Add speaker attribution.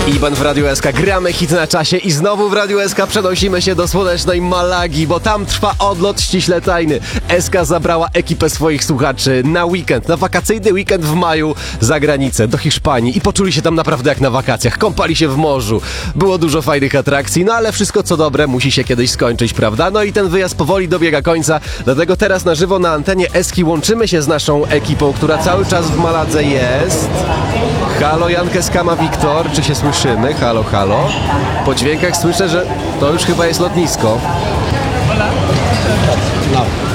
Speaker 1: Iban w Radiu SK, gramy hit na czasie i znowu w Radiu SK przenosimy się do słonecznej Malagi, bo tam trwa odlot ściśle tajny. SK zabrała ekipę swoich słuchaczy na weekend, na wakacyjny weekend w maju za granicę, do Hiszpanii i poczuli się tam naprawdę jak na wakacjach, kąpali się w morzu. Było dużo fajnych atrakcji, no ale wszystko co dobre musi się kiedyś skończyć, prawda? No i ten wyjazd powoli dobiega końca, dlatego teraz na żywo na antenie Eski łączymy się z naszą ekipą, która cały czas w Maladze jest. Halo, Jankę Skama, Wiktor, czy się słyszymy? Halo, halo. Po dźwiękach słyszę, że to już chyba jest lotnisko.
Speaker 2: No.